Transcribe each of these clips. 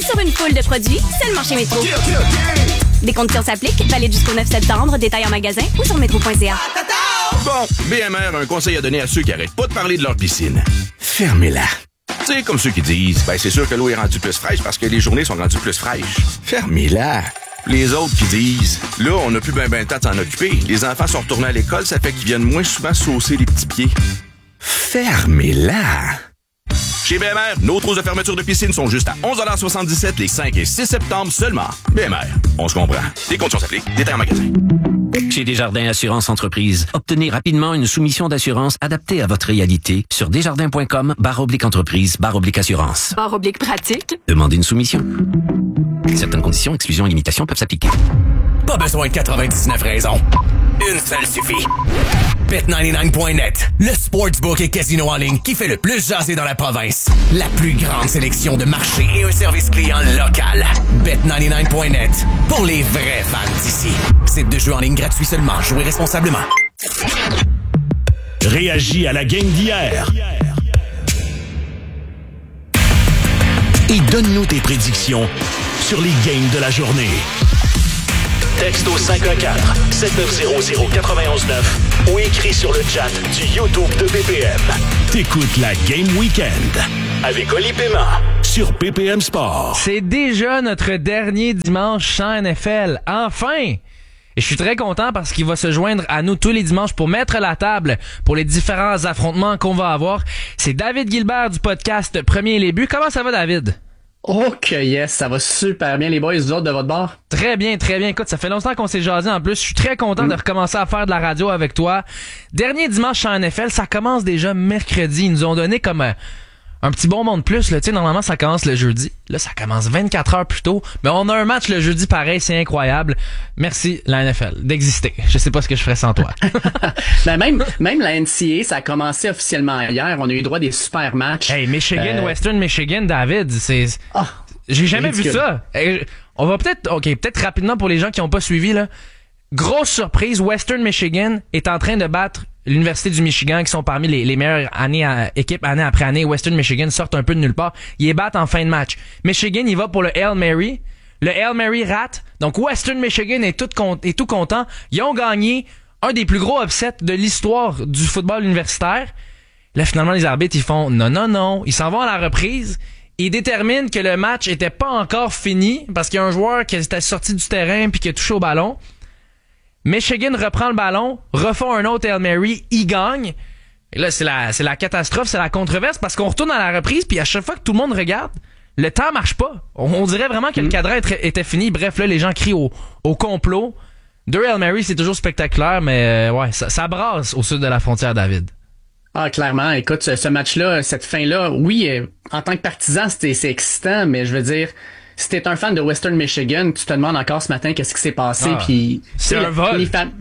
sur une foule de produits seulement chez Métro. Des conditions s'appliquent, valide jusqu'au 9 septembre, détail en magasin ou sur métro.ca. Bon, BMR a un conseil à donner à ceux qui arrêtent pas de parler de leur piscine. Fermez-la. Tu sais, comme ceux qui disent, ben c'est sûr que l'eau est rendue plus fraîche parce que les journées sont rendues plus fraîches. Fermez-la. Les autres qui disent, là, on n'a plus ben le temps de s'en occuper. Les enfants sont retournés à l'école, ça fait qu'ils viennent moins souvent saucer les petits pieds. Fermez-la. Chez BMR, nos trousses de fermeture de piscine sont juste à 11,77 $ les 5 et 6 septembre seulement. BMR, on se comprend. Les conditions s'appliquent. Détail en magasin. Chez Desjardins Assurance Entreprise, obtenez rapidement une soumission d'assurance adaptée à votre réalité sur desjardins.com/entreprise/assurance. /pratique. Demandez une soumission. Certaines conditions, exclusions et limitations peuvent s'appliquer. Pas besoin de 99 raisons. Une seule suffit. Bet99.net, le sportsbook et casino en ligne qui fait le plus jaser dans la province. La plus grande sélection de marchés et un service client local. Bet99.net, pour les vrais fans d'ici. Site de jeu en ligne gratuit seulement. Jouez responsablement. Réagis à la game d'hier. Et donne-nous tes prédictions sur les games de la journée. Texte au 514-7900-919 ou écrit sur le chat du YouTube de BPM. T'écoutes la Game Weekend Avec Oli Paiement sur BPM Sport. C'est déjà notre dernier dimanche sans NFL. Enfin! Et je suis très content parce qu'il va se joindre à nous tous les dimanches pour mettre la table pour les différents affrontements qu'on va avoir. C'est David Gilbert du podcast Premier les buts. Comment ça va, David? Ok, yes, ça va super bien, les boys, vous autres, de votre bord? Très bien, très bien. Écoute, ça fait longtemps qu'on s'est jasé en plus. Je suis très content de recommencer à faire de la radio avec toi. Dernier dimanche en NFL, ça commence déjà mercredi. Ils nous ont donné comme un petit bonbon de plus. Tu sais, normalement, ça commence le jeudi. Là, ça commence 24 heures plus tôt. Mais on a un match le jeudi pareil, c'est incroyable. Merci, la NFL, d'exister. Je sais pas ce que je ferais sans toi. Ben, même la NCAA, ça a commencé officiellement hier. On a eu droit à des super matchs. Hey, Michigan, Western Michigan, David, c'est... J'ai jamais vu ça. On va peut-être rapidement pour les gens qui n'ont pas suivi, là. Grosse surprise, Western Michigan est en train de battre l'Université du Michigan, qui sont parmi les meilleures équipes année après année. Western Michigan sortent un peu de nulle part. Ils les battent en fin de match. Michigan, il va pour le Hail Mary. Le Hail Mary rate. Donc Western Michigan est tout content. Ils ont gagné un des plus gros upsets de l'histoire du football universitaire. Là, finalement, les arbitres, ils font non. Ils s'en vont à la reprise. Ils déterminent que le match était pas encore fini parce qu'il y a un joueur qui était sorti du terrain puis qui a touché au ballon. Michigan reprend le ballon, refont un autre Hail Mary, il gagne. Et là, c'est la catastrophe, c'est la controverse parce qu'on retourne à la reprise puis à chaque fois que tout le monde regarde, le temps marche pas. On dirait vraiment que le cadran était fini. Bref, là, les gens crient au complot. Deux Hail Mary, c'est toujours spectaculaire, mais ouais, ça brasse au sud de la frontière, David. Ah, clairement. Écoute, ce match-là, cette fin-là, oui, en tant que partisan, c'est excitant, mais je veux dire, si t'es un fan de Western Michigan, tu te demandes encore ce matin qu'est-ce qui s'est passé. Puis c'est un vol.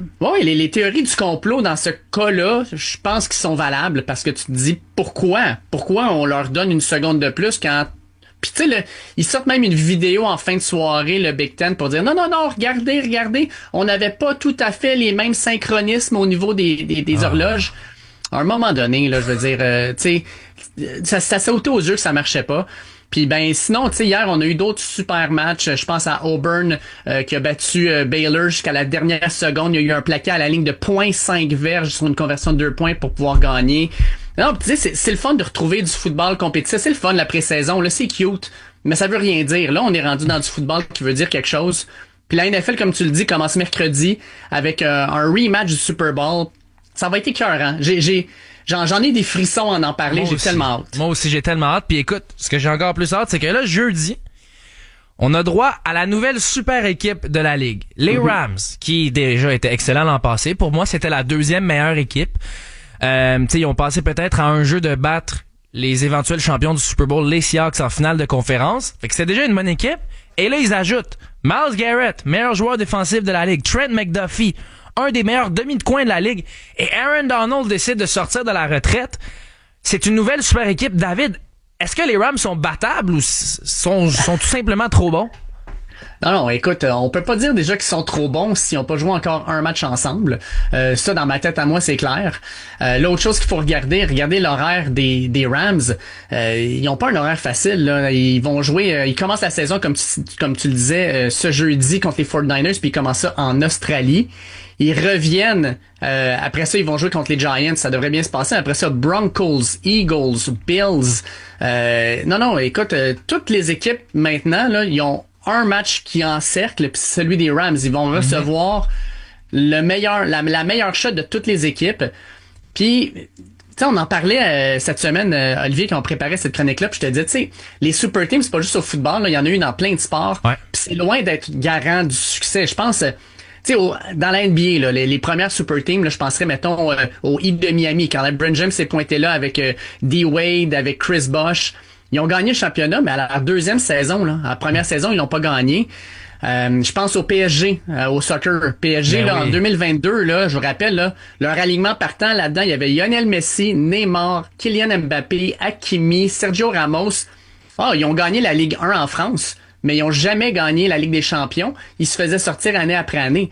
Les théories du complot dans ce cas-là, je pense qu'ils sont valables parce que tu te dis pourquoi on leur donne une seconde de plus quand. Puis tu sais, ils sortent même une vidéo en fin de soirée, le Big Ten, pour dire non, regardez, on n'avait pas tout à fait les mêmes synchronismes au niveau des horloges. À un moment donné, là, je veux dire, tu sais, ça sautait aux yeux que ça marchait pas. Puis ben sinon, tu sais, hier on a eu d'autres super matchs. Je pense à Auburn qui a battu Baylor jusqu'à la dernière seconde. Il y a eu un plaqué à la ligne de 0.5 verges sur une conversion de 2 points pour pouvoir gagner. Non, tu sais, c'est le fun de retrouver du football compétitif. C'est le fun la pré-saison. Là, c'est cute, mais ça veut rien dire. Là, on est rendu dans du football qui veut dire quelque chose. Puis la NFL, comme tu le dis, commence mercredi avec un rematch du Super Bowl. Ça va être écœurant. J'en ai des frissons en parler, j'ai tellement hâte. Moi aussi, j'ai tellement hâte. Puis écoute, ce que j'ai encore plus hâte, c'est que là, jeudi, on a droit à la nouvelle super équipe de la Ligue. Les Rams, qui déjà étaient excellents l'an passé. Pour moi, c'était la deuxième meilleure équipe. Tu sais, ils ont passé peut-être à un jeu de battre les éventuels champions du Super Bowl, les Seahawks, en finale de conférence. Fait que c'est déjà une bonne équipe. Et là, ils ajoutent Myles Garrett, meilleur joueur défensif de la Ligue. Trent McDuffie, un des meilleurs demi de coin de la Ligue. Et Aaron Donald décide de sortir de la retraite. C'est une nouvelle super équipe. David, est-ce que les Rams sont battables ou sont tout simplement trop bons? Non, écoute, on peut pas dire déjà qu'ils sont trop bons s'ils n'ont pas joué encore un match ensemble. Ça, dans ma tête à moi, c'est clair. L'autre chose qu'il faut regarder l'horaire des Rams. Ils n'ont pas un horaire facile, là. Ils vont jouer, ils commencent la saison, comme tu le disais, ce jeudi contre les 49ers, puis ils commencent ça en Australie. Ils reviennent, après ça, ils vont jouer contre les Giants. Ça devrait bien se passer. Après ça, Broncos, Eagles, Bills. Non, écoute, toutes les équipes, maintenant, là, ils ont un match qui encercle, puis c'est celui des Rams. Ils vont recevoir la meilleure shot de toutes les équipes. Puis, tu sais, on en parlait cette semaine, Olivier, quand on préparait cette chronique-là, puis je te disais, tu sais, les super teams, c'est pas juste au football, là, il y en a eu dans plein de sports. Ouais. Puis c'est loin d'être garant du succès. Je pense, tu sais, dans la NBA, là, les premières super teams, là, je penserais, mettons, au Heat de Miami, quand LeBron James s'est pointé là avec D-Wade, avec Chris Bosh. Ils ont gagné le championnat, mais à la deuxième saison, là, à la première saison, ils l'ont pas gagné. Je pense au PSG, au soccer. PSG, là, en 2022, là, je vous rappelle, là, leur alignement partant là-dedans, il y avait Lionel Messi, Neymar, Kylian Mbappé, Hakimi, Sergio Ramos. Ils ont gagné la Ligue 1 en France, mais ils ont jamais gagné la Ligue des Champions. Ils se faisaient sortir année après année.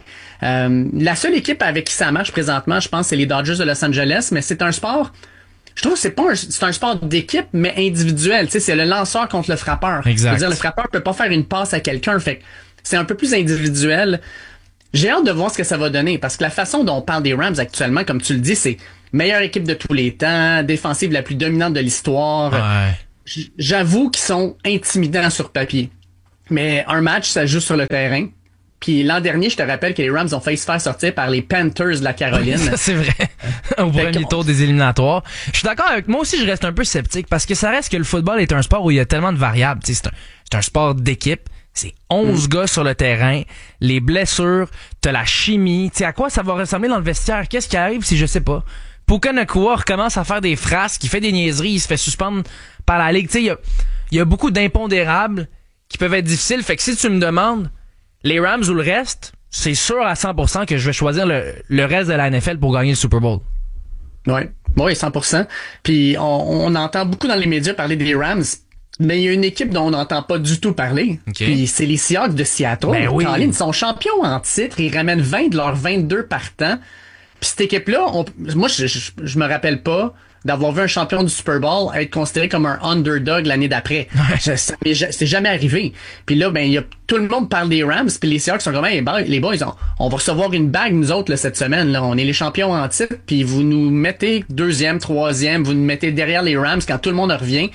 La seule équipe avec qui ça marche présentement, je pense, c'est les Dodgers de Los Angeles, mais c'est un sport... Je trouve que c'est un sport d'équipe, mais individuel. Tu sais, c'est le lanceur contre le frappeur. Exact. C'est-à-dire, le frappeur peut pas faire une passe à quelqu'un. Fait que c'est un peu plus individuel. J'ai hâte de voir ce que ça va donner, parce que la façon dont on parle des Rams actuellement, comme tu le dis, c'est meilleure équipe de tous les temps, défensive la plus dominante de l'histoire. Ouais. J'avoue qu'ils sont intimidants sur papier. Mais un match, ça joue sur le terrain. Puis l'an dernier, je te rappelle que les Rams ont failli se faire sortir par les Panthers de la Caroline. Ça, c'est vrai. Au premier tour des éliminatoires. Je suis d'accord avec moi aussi, je reste un peu sceptique parce que ça reste que le football est un sport où il y a tellement de variables. C'est un sport d'équipe. C'est 11 gars sur le terrain, les blessures, t'as la chimie. Tu sais, à quoi ça va ressembler dans le vestiaire? Qu'est-ce qui arrive si je sais pas? Puka Nacua recommence à faire des frasques, il fait des niaiseries, il se fait suspendre par la ligue. Tu sais, il y a beaucoup d'impondérables qui peuvent être difficiles. Fait que si tu me demandes les Rams ou le reste, c'est sûr à 100% que je vais choisir le reste de la NFL pour gagner le Super Bowl. Oui, 100%. Puis on entend beaucoup dans les médias parler des Rams, mais il y a une équipe dont on n'entend pas du tout parler. Okay. Puis c'est les Seahawks de Seattle. Ben oui. Ils sont champions en titre, ils ramènent 20 de leurs 22 partants. Puis cette équipe-là, moi je me rappelle pas d'avoir vu un champion du Super Bowl être considéré comme un underdog l'année d'après. C'est jamais arrivé. Puis là, tout le monde parle des Rams, puis les Seahawks sont comme, les boys, on va recevoir une bague, nous autres, là, cette semaine. Là. On est les champions en titre, puis vous nous mettez 2e, 3e, vous nous mettez derrière les Rams quand tout le monde revient.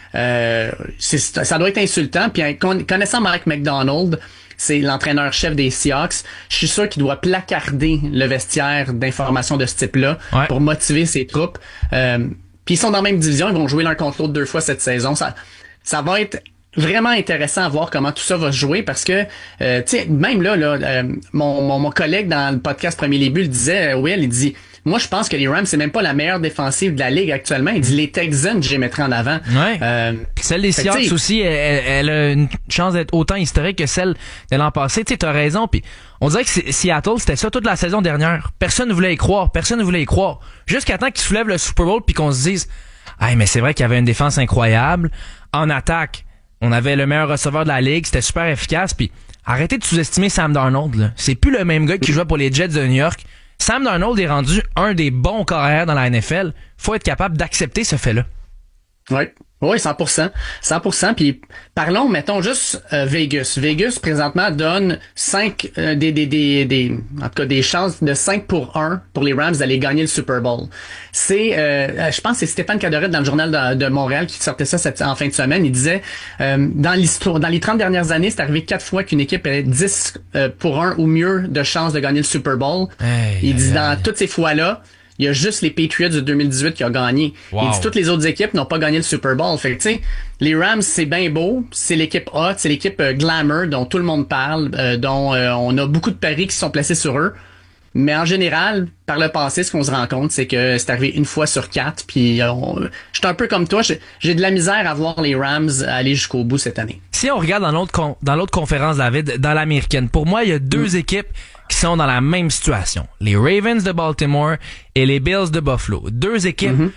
Ça doit être insultant. Puis connaissant Mike McDonald, c'est l'entraîneur-chef des Seahawks, je suis sûr qu'il doit placarder le vestiaire d'informations de ce type-là pour motiver ses troupes. Puis ils sont dans la même division, ils vont jouer l'un contre l'autre 2 fois cette saison. Ça va être vraiment intéressant à voir comment tout ça va se jouer parce que, tu sais, même là, mon collègue dans le podcast Premier Les Buts le disait, Will, il dit... Moi, je pense que les Rams, c'est même pas la meilleure défensive de la ligue actuellement. Il dit les Texans, je les mettrais en avant. Ouais. Celle des Seahawks aussi, elle a une chance d'être autant historique que celle de l'an passé. Tu sais, t'as raison. Puis on dirait que Seattle, c'était ça toute la saison dernière. Personne ne voulait y croire. Jusqu'à temps qu'ils soulèvent le Super Bowl puis qu'on se dise, mais c'est vrai qu'il y avait une défense incroyable. En attaque, on avait le meilleur receveur de la ligue. C'était super efficace. Puis arrêtez de sous-estimer Sam Darnold. Là. C'est plus le même gars qui jouait pour les Jets de New York. Sam Darnold est rendu un des bons carrières dans la NFL. Faut être capable d'accepter ce fait-là. Oui, 100%. 100%. Puis parlons, mettons juste Vegas. Vegas présentement donne 5 en tout cas des chances de 5-1 pour les Rams d'aller gagner le Super Bowl. C'est je pense que c'est Stéphane Cadoret dans le journal de Montréal qui sortait ça en fin de semaine. Il disait dans l'histoire, dans les 30 dernières années, c'est arrivé 4 fois qu'une équipe ait 10-1 ou mieux de chances de gagner le Super Bowl. Il dit dans toutes ces fois-là, il y a juste les Patriots de 2018 qui ont gagné. Wow. Il dit toutes les autres équipes n'ont pas gagné le Super Bowl. Fait que tu sais, les Rams, c'est bien beau, c'est l'équipe hot, c'est l'équipe glamour dont tout le monde parle, dont on a beaucoup de paris qui sont placés sur eux. Mais en général, par le passé, ce qu'on se rend compte, c'est que c'est arrivé 1 fois sur 4. Puis je suis un peu comme toi, j'ai de la misère à voir les Rams aller jusqu'au bout cette année. Si on regarde dans l'autre conférence, David, dans l'américaine, pour moi, il y a 2 équipes qui sont dans la même situation. Les Ravens de Baltimore et les Bills de Buffalo. 2 équipes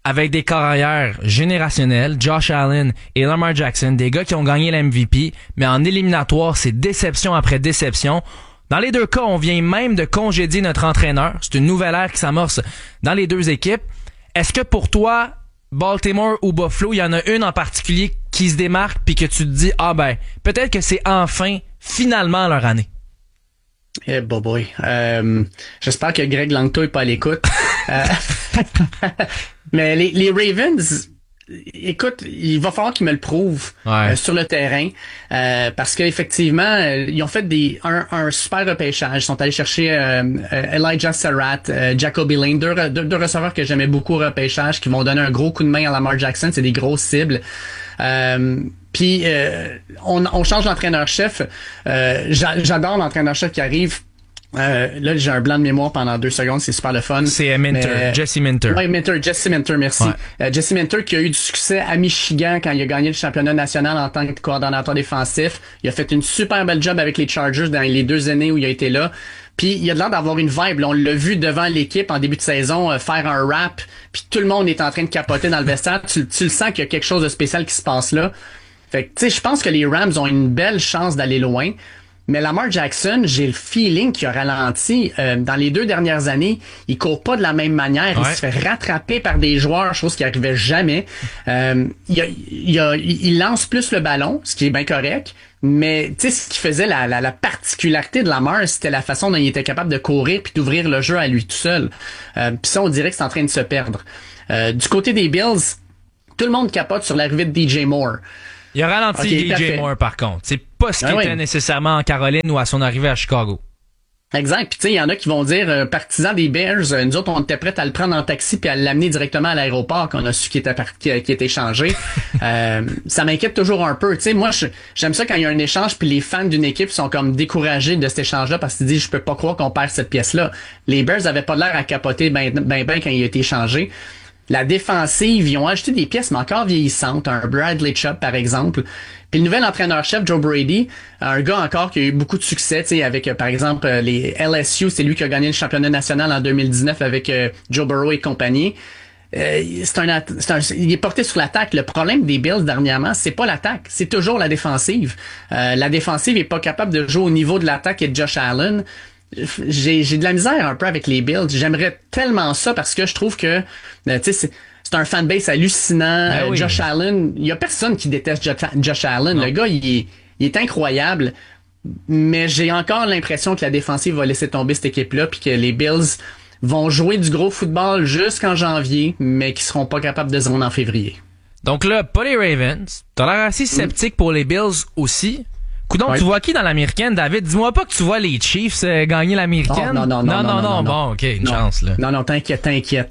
avec des carrières générationnelles, Josh Allen et Lamar Jackson, des gars qui ont gagné la MVP, mais en éliminatoire, c'est déception après déception. Dans les deux cas, on vient même de congédier notre entraîneur. C'est une nouvelle ère qui s'amorce dans les deux équipes. Est-ce que pour toi, Baltimore ou Buffalo, il y en a une en particulier qui se démarque puis que tu te dis, peut-être que c'est finalement leur année? Eh, boy. J'espère que Greg Langto est pas à l'écoute. Mais les Ravens, écoute, il va falloir qu'ils me le prouvent sur le terrain, parce qu'effectivement, ils ont fait un super repêchage. Ils sont allés chercher Elijah Sarrett, Jacoby Lane, deux receveurs que j'aimais beaucoup au repêchage, qui vont donner un gros coup de main à Lamar Jackson. C'est des grosses cibles. Puis on change l'entraîneur-chef. J'adore l'entraîneur-chef qui arrive. Là, j'ai un blanc de mémoire pendant 2 secondes, c'est super le fun. C'est Minter, Jesse Minter. Oui, Jesse Minter, merci. Ouais. Jesse Minter qui a eu du succès à Michigan quand il a gagné le championnat national en tant que coordonnateur défensif. Il a fait une super belle job avec les Chargers dans les 2 années où il a été là. Puis il a l'air d'avoir une vibe. Là, on l'a vu devant l'équipe en début de saison faire un rap, puis tout le monde est en train de capoter dans le vestiaire. Tu le sens qu'il y a quelque chose de spécial qui se passe là. Fait que, tu sais, je pense que les Rams ont une belle chance d'aller loin. Mais Lamar Jackson, j'ai le feeling qu'il a ralenti. Dans les 2 dernières années, il court pas de la même manière. Ouais. Il se fait rattraper par des joueurs, chose qui arrivait jamais. Il lance plus le ballon, ce qui est bien correct. Mais tu sais, ce qui faisait la particularité de Lamar, c'était la façon dont il était capable de courir puis d'ouvrir le jeu à lui tout seul. Puis ça, on dirait que c'est en train de se perdre. Du côté des Bills, tout le monde capote sur l'arrivée de DJ Moore. Il a ralenti DJ Moore, par contre. C'est pas ce qu'il était nécessairement en Caroline ou à son arrivée à Chicago. Exact. Puis tu sais, il y en a qui vont dire, partisans des Bears, nous autres, on était prêts à le prendre en taxi puis à l'amener directement à l'aéroport qu'on a su qu'il était changé. Ça m'inquiète toujours un peu. Tu sais, moi, j'aime ça quand il y a un échange puis les fans d'une équipe sont comme découragés de cet échange-là parce qu'ils disent, je peux pas croire qu'on perd cette pièce-là. Les Bears avaient pas l'air à capoter ben quand il a été échangé. La défensive, ils ont ajouté des pièces, mais encore vieillissantes. Un Bradley Chubb, par exemple. Puis le nouvel entraîneur-chef, Joe Brady, un gars encore qui a eu beaucoup de succès, tu sais, avec, par exemple, les LSU. C'est lui qui a gagné le championnat national en 2019 avec Joe Burrow et compagnie. Il est porté sur l'attaque. Le problème des Bills dernièrement, c'est pas l'attaque, c'est toujours la défensive. La défensive est pas capable de jouer au niveau de l'attaque et de Josh Allen. J'ai de la misère un peu avec les Bills. J'aimerais tellement ça parce que je trouve que tu sais c'est un fanbase hallucinant. Ben oui. Josh Allen, il y a personne qui déteste Josh Allen. Non. Le gars, il est incroyable. Mais j'ai encore l'impression que la défensive va laisser tomber cette équipe-là puis que les Bills vont jouer du gros football jusqu'en janvier, mais qui seront pas capables de se rendre en février. Donc là, pas les Ravens. T'as l'air assez sceptique pour les Bills aussi. Coudonc, tu vois qui dans l'américaine, David? Dis-moi pas que tu vois les Chiefs gagner l'américaine. Non. Bon, ok, une chance, là. Non, t'inquiète.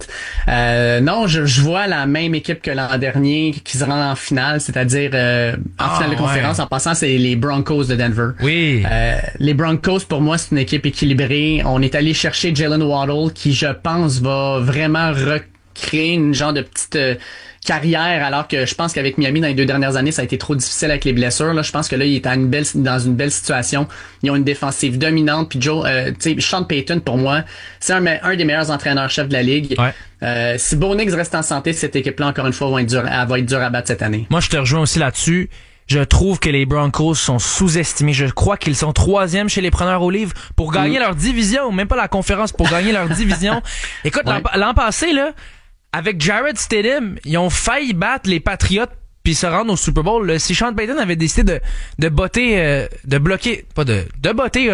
Non, je vois la même équipe que l'an dernier qui se rend en finale, c'est-à-dire en finale de conférence. En passant, c'est les Broncos de Denver. Oui. Les Broncos, pour moi, c'est une équipe équilibrée. On est allé chercher Jalen Waddle, qui, je pense, va vraiment recréer une genre de petite carrière, alors que je pense qu'avec Miami dans les 2 dernières années, ça a été trop difficile avec les blessures. Là, je pense que là, il est dans une belle situation. Ils ont une défensive dominante. Puis Sean Payton, pour moi, c'est un des meilleurs entraîneurs-chefs de la ligue. Ouais. Si Bo Nix reste en santé, cette équipe-là, encore une fois, va être dure à battre cette année. Moi, je te rejoins aussi là-dessus. Je trouve que les Broncos sont sous-estimés. Je crois qu'ils sont 3e chez les preneurs au livre pour gagner leur division, même pas la conférence, pour gagner leur division. Écoute, l'an passé, là, avec Jarrett Stidham, ils ont failli battre les Patriots puis se rendre au Super Bowl. Si Sean Payton avait décidé de botter, de bloquer, pas de botter,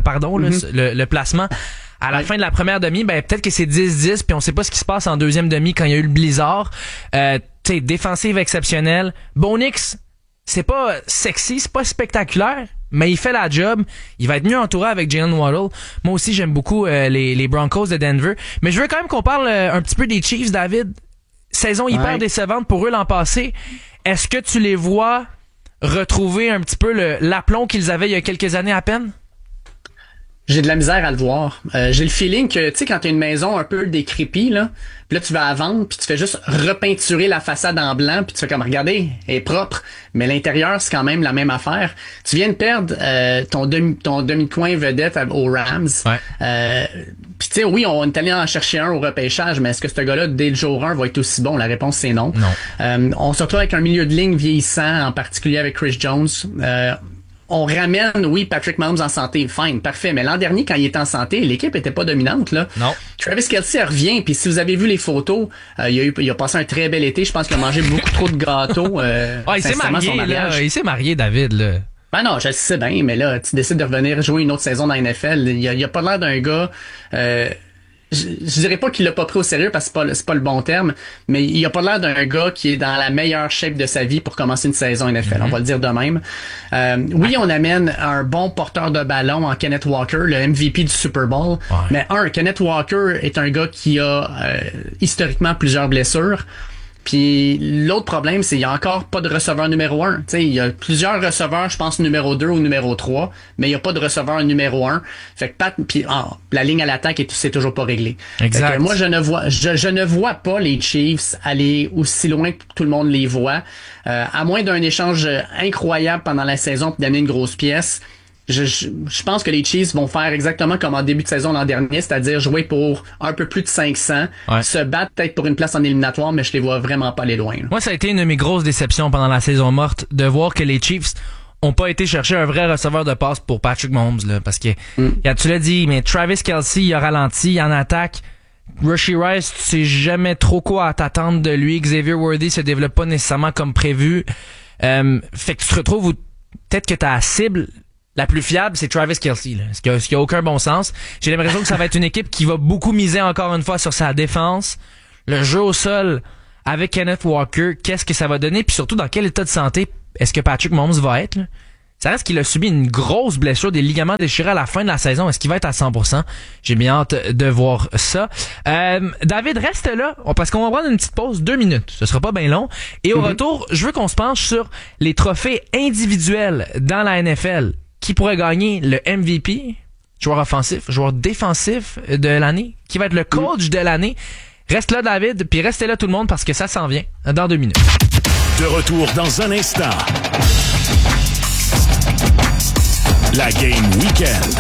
le placement à la fin de la première demi, ben peut-être que c'est 10-10 puis on sait pas ce qui se passe en deuxième demi quand il y a eu le blizzard. Défensive exceptionnelle. Bo Nix, c'est pas sexy, c'est pas spectaculaire, mais il fait la job. Il va être mieux entouré avec Jalen Waddle. Moi aussi, j'aime beaucoup les Broncos de Denver. Mais je veux quand même qu'on parle un petit peu des Chiefs, David. Saison hyper décevante pour eux l'an passé. Est-ce que tu les vois retrouver un petit peu l'aplomb qu'ils avaient il y a quelques années à peine? J'ai de la misère à le voir. J'ai le feeling que, tu sais, quand t'as une maison un peu décrépie, là, puis là, tu vas la vendre, puis tu fais juste repeinturer la façade en blanc, puis tu fais comme, regardez, elle est propre, mais l'intérieur, c'est quand même la même affaire. Tu viens de perdre ton demi-coin vedette aux Rams. Ouais. Puis tu sais, oui, on est allé en chercher un au repêchage, mais est-ce que ce gars-là, dès le jour 1, va être aussi bon? La réponse, c'est non. On se retrouve avec un milieu de ligne vieillissant, en particulier avec Chris Jones. On ramène, oui, Patrick Mahomes en santé, fine, parfait. Mais l'an dernier, quand il était en santé, l'équipe était pas dominante, là. Non. Travis Kelce revient, puis si vous avez vu les photos, il a passé un très bel été. Je pense qu'il a mangé beaucoup trop de gâteaux. Il s'est marié, là. Il s'est marié, David, là. Ben non, je le sais bien, mais là, tu décides de revenir jouer une autre saison dans la NFL. Il a pas l'air d'un gars... Je dirais pas qu'il l'a pas pris au sérieux parce que c'est pas le bon terme, mais il a pas l'air d'un gars qui est dans la meilleure shape de sa vie pour commencer une saison NFL. On va le dire de même. Oui, on amène un bon porteur de ballon en Kenneth Walker, le MVP du Super Bowl. Ouais. Mais Kenneth Walker est un gars qui a historiquement plusieurs blessures. Puis l'autre problème, c'est qu'il y a encore pas de receveur numéro 1. Tu sais, il y a plusieurs receveurs, je pense numéro 2 ou numéro 3, mais il y a pas de receveur numéro 1. Fait que la ligne à l'attaque c'est toujours pas réglé. Exact. Fait que moi je ne vois pas les Chiefs aller aussi loin que tout le monde les voit, à moins d'un échange incroyable pendant la saison pour donner une grosse pièce. Je pense que les Chiefs vont faire exactement comme en début de saison l'an dernier, c'est-à-dire jouer pour un peu plus de 500, se battre peut-être pour une place en éliminatoire, mais je les vois vraiment pas aller loin. Là. Moi, ça a été une de mes grosses déceptions pendant la saison morte de voir que les Chiefs ont pas été chercher un vrai receveur de passe pour Patrick Mahomes, là, parce que tu l'as dit, mais Travis Kelce, il a ralenti, il en attaque. Rashee Rice, tu sais jamais trop quoi à t'attendre de lui. Xavier Worthy se développe pas nécessairement comme prévu. Fait que tu te retrouves où peut-être que ta cible la plus fiable, c'est Travis Kelce, là. Ce qui a aucun bon sens. J'ai l'impression que ça va être une équipe qui va beaucoup miser encore une fois sur sa défense. Le jeu au sol avec Kenneth Walker, qu'est-ce que ça va donner? Puis surtout, dans quel état de santé est-ce que Patrick Mahomes va être, là? Ça reste qu'il a subi une grosse blessure, des ligaments déchirés à la fin de la saison. Est-ce qu'il va être à 100%? J'ai bien hâte de voir ça. David, reste là, parce qu'on va prendre une petite pause, 2 minutes. Ce sera pas bien long. Et au retour, je veux qu'on se penche sur les trophées individuels dans la NFL. Qui pourrait gagner le MVP, joueur offensif, joueur défensif de l'année, qui va être le coach de l'année. Reste là, David, puis restez là tout le monde parce que ça s'en vient dans 2 minutes. De retour dans un instant. La Game Weekend.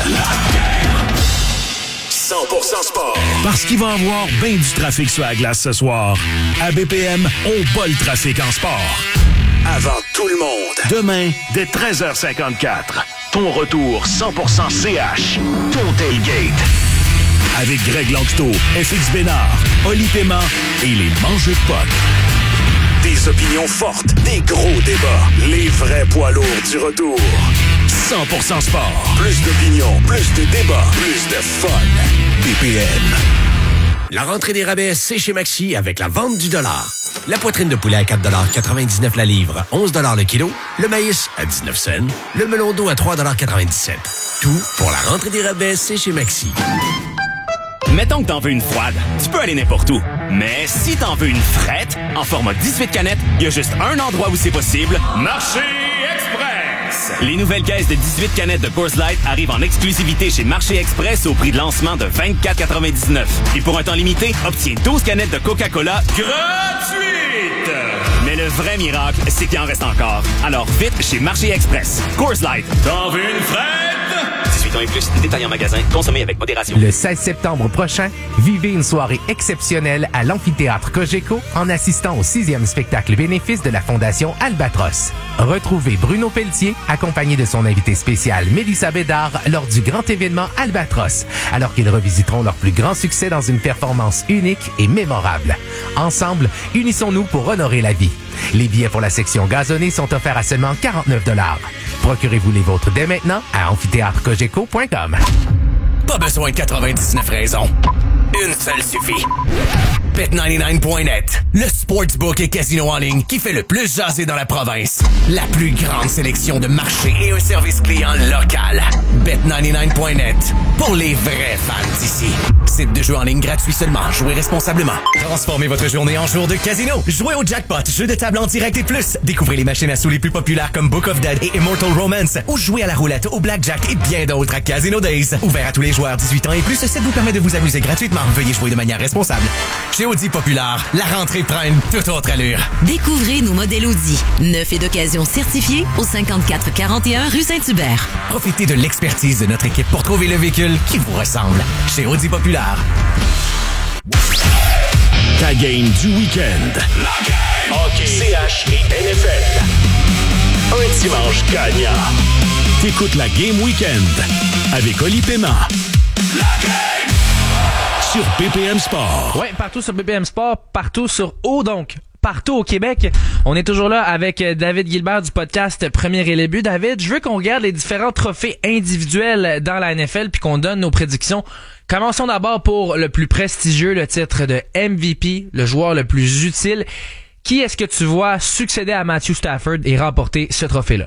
100% sport. Parce qu'il va y avoir bien du trafic sur la glace ce soir. À BPM, on bat le trafic en sport. Avant tout le monde. Demain, dès 13h54. Ton retour 100% CH. Ton tailgate. Avec Greg Lanctot, FX Bénard, Oli Paiement et les mangeux de potes. Des opinions fortes, des gros débats. Les vrais poids lourds du retour. 100% sport. Plus d'opinions, plus de débats, plus de fun. BPM. La rentrée des rabais, c'est chez Maxi avec la vente du dollar. La poitrine de poulet à 4,99$ la livre, 11$ le kilo. Le maïs à 19 cents. Le melon d'eau à 3,97$. Tout pour la rentrée des rabais, c'est chez Maxi. Mettons que t'en veux une froide, tu peux aller n'importe où. Mais si t'en veux une frette, en format 18 canettes, il y a juste un endroit où c'est possible. Marché Express! Les nouvelles caisses de 18 canettes de Coors Light arrivent en exclusivité chez Marché Express au prix de lancement de 24,99$. Et pour un temps limité, obtiens 12 canettes de Coca-Cola gratuites! Mais le vrai miracle, c'est qu'il en reste encore. Alors vite chez Marché Express. Coors Light, t'en veux une frette? 18 ans et plus, détail en magasin, consommez avec modération. Le 16 septembre prochain, vivez une soirée exceptionnelle à l'amphithéâtre Cogeco en assistant au 6e spectacle bénéfice de la Fondation Albatros. Retrouvez Bruno Pelletier, accompagné de son invité spécial Mélissa Bédard, lors du grand événement Albatros, alors qu'ils revisiteront leur plus grand succès dans une performance unique et mémorable. Ensemble, unissons-nous pour honorer la vie. Les billets pour la section gazonnée sont offerts à seulement 49$. Procurez-vous les vôtres dès maintenant à amphithéâtrecogeco.com. Pas besoin de 99 raisons. Une seule suffit. Bet99.net, le sportsbook et casino en ligne qui fait le plus jaser dans la province. La plus grande sélection de marchés et un service client local. Bet99.net, pour les vrais fans d'ici. Site de jeu en ligne gratuit seulement. Jouez responsablement. Transformez votre journée en jour de casino. Jouez au jackpot, jeu de table en direct et plus. Découvrez les machines à sous les plus populaires comme Book of Dead et Immortal Romance. Ou jouez à la roulette, au blackjack et bien d'autres à Casino Days. Ouvert à tous les joueurs 18 ans et plus, ça vous permet de vous amuser gratuitement. veuillez jouer de manière responsable. Chez Audi Populaire, la rentrée prend une toute autre allure. Découvrez nos modèles Audi, neufs et d'occasion certifiés au 5441 rue Saint-Hubert. Profitez de l'expertise de notre équipe pour trouver le véhicule qui vous ressemble. Chez Audi Populaire. Ta game du week-end. Hockey, CH et NFL. Un dimanche gagnant. T'écoutes la Game Week-end avec Oli Paiement. Sur BPM Sport. Ouais, partout sur BPM Sport, partout sur donc partout au Québec. On est toujours là avec David Gilbert du podcast Premier et les buts. David, je veux qu'on regarde les différents trophées individuels dans la NFL puis qu'on donne nos prédictions. Commençons d'abord pour le plus prestigieux, le titre de MVP, le joueur le plus utile. Qui est-ce que tu vois succéder à Matthew Stafford et remporter ce trophée-là?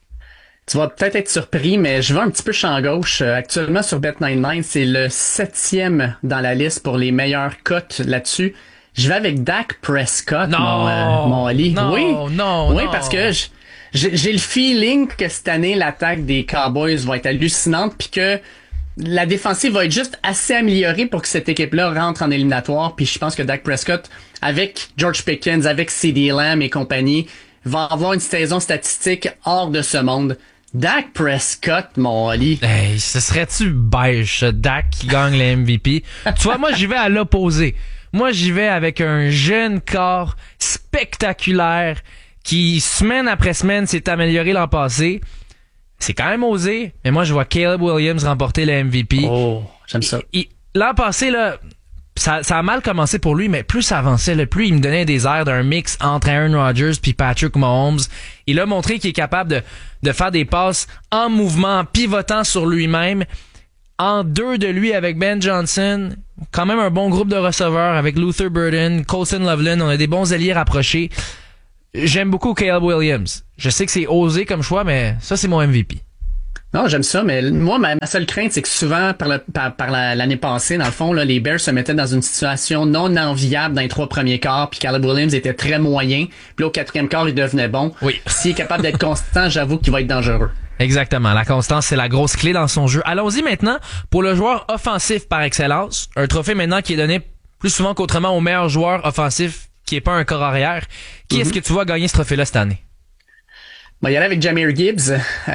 Tu vas peut-être être surpris, mais je vais un petit peu champ gauche. Actuellement, sur Bet99, c'est le 7e dans la liste pour les meilleures cotes là-dessus. Je vais avec Dak Prescott, mon Ali. Oui, parce que j'ai le feeling que cette année, l'attaque des Cowboys va être hallucinante puis que la défensive va être juste assez améliorée pour que cette équipe-là rentre en éliminatoire. Puis je pense que Dak Prescott, avec George Pickens, avec CeeDee Lamb et compagnie, va avoir une saison statistique hors de ce monde. Dak Prescott, mon Ali. Hey, ce serait-tu beige, Dak qui gagne le MVP? Tu vois, moi, j'y vais à l'opposé. Moi, j'y vais avec un jeune corps spectaculaire qui, semaine après semaine, s'est amélioré l'an passé. C'est quand même osé, mais moi, je vois Caleb Williams remporter le MVP. Oh, j'aime ça. L'an passé, là, ça a mal commencé pour lui, mais plus ça avançait, plus il me donnait des airs d'un mix entre Aaron Rodgers puis Patrick Mahomes. Il a montré qu'il est capable de faire des passes en mouvement, en pivotant sur lui-même. En deux de lui avec Ben Johnson, quand même un bon groupe de receveurs avec Luther Burden, Colson Loveland, on a des bons alliés rapprochés. J'aime beaucoup Caleb Williams. Je sais que c'est osé comme choix, mais ça, c'est mon MVP. Non, j'aime ça, mais moi, ma seule crainte, c'est que souvent, par l'année passée, dans le fond, là, les Bears se mettaient dans une situation non enviable dans les 3 premiers quarts, puis Caleb Williams était très moyen, puis là, au 4e quart, il devenait bon. Oui. S'il est capable d'être constant, j'avoue qu'il va être dangereux. Exactement. La constance, c'est la grosse clé dans son jeu. Allons-y maintenant pour le joueur offensif par excellence. Un trophée maintenant qui est donné plus souvent qu'autrement au meilleur joueur offensif qui est pas un corps arrière. Qui est-ce que tu vois gagner ce trophée-là cette année? Bon, il y en a avec Jahmyr Gibbs,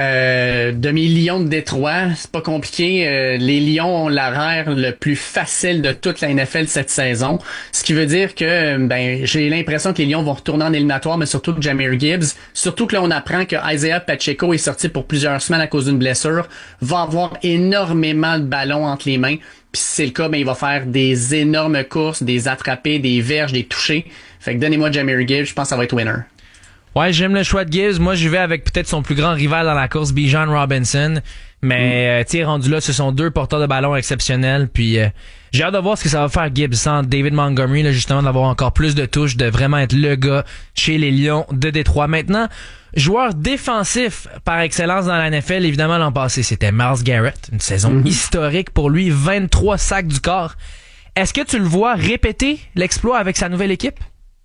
demi-lion de Détroit, c'est pas compliqué. Les Lions ont l'arrière le plus facile de toute la NFL cette saison, ce qui veut dire que j'ai l'impression que les Lions vont retourner en éliminatoire, mais surtout que Jahmyr Gibbs, surtout que là on apprend que Isaiah Pacheco est sorti pour plusieurs semaines à cause d'une blessure, va avoir énormément de ballons entre les mains. Puis si c'est le cas, il va faire des énormes courses, des attrapés, des verges, des touchés. Fait que donnez-moi Jahmyr Gibbs, je pense que ça va être winner. Ouais, j'aime le choix de Gibbs. Moi, j'y vais avec peut-être son plus grand rival dans la course, Bijan Robinson. Mais, rendu là, ce sont 2 porteurs de ballon exceptionnels. Puis, j'ai hâte de voir ce que ça va faire Gibbs sans David Montgomery, là, justement, d'avoir encore plus de touches, de vraiment être le gars chez les Lions de Détroit. Maintenant, joueur défensif par excellence dans la NFL, évidemment, l'an passé, c'était Myles Garrett. Une saison historique pour lui, 23 sacs du corps. Est-ce que tu le vois répéter l'exploit avec sa nouvelle équipe?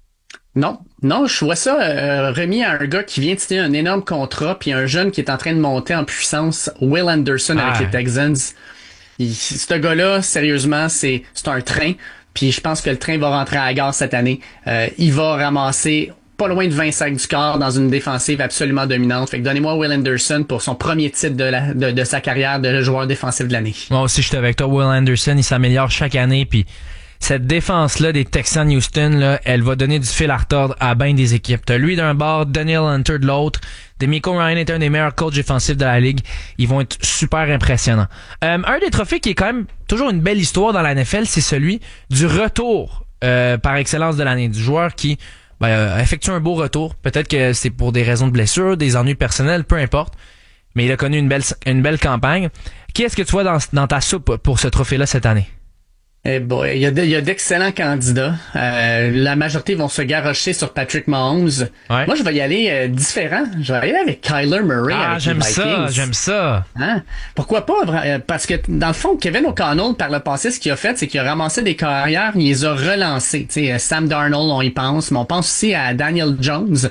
Non, je vois ça remis à un gars qui vient de signer un énorme contrat, puis un jeune qui est en train de monter en puissance, Will Anderson avec les Texans. Ce gars-là, sérieusement, c'est un train, puis je pense que le train va rentrer à la gare cette année. Il va ramasser pas loin de 20 sacs du corps dans une défensive absolument dominante. Fait que donnez-moi Will Anderson pour son premier titre de sa carrière de joueur défensif de l'année. Moi aussi, je suis avec toi. Will Anderson, il s'améliore chaque année, puis cette défense-là des Texans Houston, là, elle va donner du fil à retordre à bien des équipes. T'as lui d'un bord, Daniel Hunter de l'autre. DeMeco Ryan est un des meilleurs coachs défensifs de la ligue. Ils vont être super impressionnants. Un des trophées qui est quand même toujours une belle histoire dans la NFL, c'est celui du retour par excellence de l'année. Du joueur qui effectue un beau retour. Peut-être que c'est pour des raisons de blessure, des ennuis personnels, peu importe. Mais il a connu une belle campagne. Qui est-ce que tu vois dans ta soupe pour ce trophée-là cette année? Eh boy, il y a d'excellents candidats. La majorité vont se garrocher sur Patrick Mahomes. Ouais. Moi, je vais y aller différent. Je vais y aller avec Kyler Murray. Avec j'aime les Vikings. j'aime ça. Hein? Pourquoi pas? Parce que, dans le fond, Kevin O'Connell, par le passé, ce qu'il a fait, c'est qu'il a ramassé des carrières, il les a relancés. Sam Darnold, on y pense, mais on pense aussi à Daniel Jones.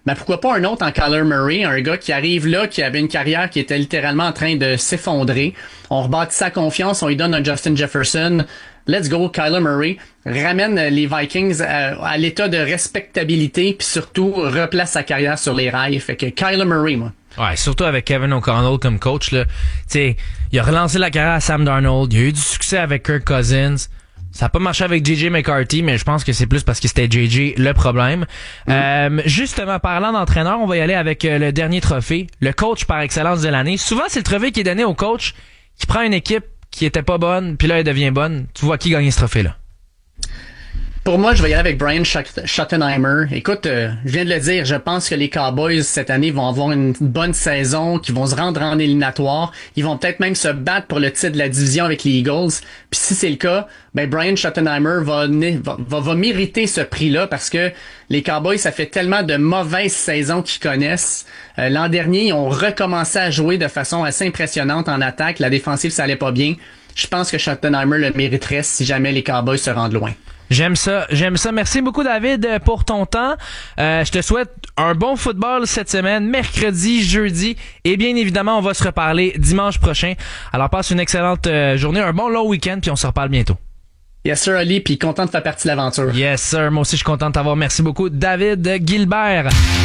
ben pourquoi pas un autre en Kyler Murray, un gars qui arrive là, qui avait une carrière qui était littéralement en train de s'effondrer. On rebâtit sa confiance, on lui donne un Justin Jefferson. Let's go, Kyler Murray ramène les Vikings à l'état de respectabilité, puis surtout replace sa carrière sur les rails. Fait que Kyler Murray, moi. Ouais, surtout avec Kevin O'Connell comme coach, là. Tu sais, il a relancé la carrière à Sam Darnold, il a eu du succès avec Kirk Cousins. Ça a pas marché avec JJ McCarthy, mais je pense que c'est plus parce que c'était JJ le problème. Justement, parlant d'entraîneur, on va y aller avec le dernier trophée, le coach par excellence de l'année. Souvent, c'est le trophée qui est donné au coach qui prend une équipe qui était pas bonne, puis là, elle devient bonne. Tu vois qui gagner ce trophée-là? Pour moi, je vais y aller avec Brian Schottenheimer. Écoute, je viens de le dire, je pense que les Cowboys, cette année, vont avoir une bonne saison, qu'ils vont se rendre en éliminatoire. Ils vont peut-être même se battre pour le titre de la division avec les Eagles. Puis si c'est le cas, ben Brian Schottenheimer va mériter ce prix-là parce que les Cowboys, ça fait tellement de mauvaises saisons qu'ils connaissent. L'an dernier, ils ont recommencé à jouer de façon assez impressionnante en attaque. La défensive, ça allait pas bien. Je pense que Schottenheimer le mériterait si jamais les Cowboys se rendent loin. J'aime ça. Merci beaucoup, David, pour ton temps. Je te souhaite un bon football cette semaine, mercredi, jeudi, et bien évidemment, on va se reparler dimanche prochain. Alors, passe une excellente journée, un bon long week-end, puis on se reparle bientôt. Yes, sir, Ali, puis content de faire partie de l'aventure. Yes, sir. Moi aussi, je suis content de t'avoir. Merci beaucoup, David Gilbert.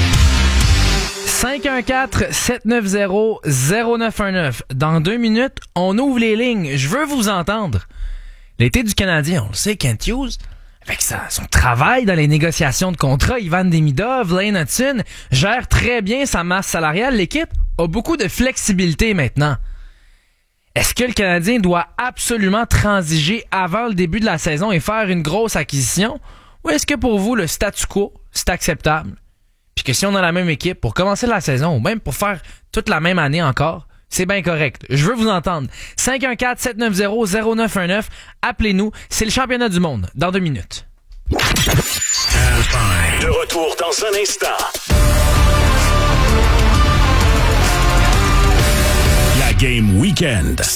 514-790-0919. Dans 2 minutes, on ouvre les lignes. Je veux vous entendre. L'été du Canadien, on le sait, Kent Hughes, avec son travail dans les négociations de contrat, Ivan Demidov, Lane Hudson, gère très bien sa masse salariale. L'équipe a beaucoup de flexibilité maintenant. Est-ce que le Canadien doit absolument transiger avant le début de la saison et faire une grosse acquisition? Ou est-ce que pour vous, le statu quo, c'est acceptable? Puis que si on a la même équipe pour commencer la saison ou même pour faire toute la même année encore, c'est bien correct. Je veux vous entendre. 514-790-0919. Appelez-nous. C'est le championnat du monde dans 2 minutes. De retour dans un instant. La Game Weekend.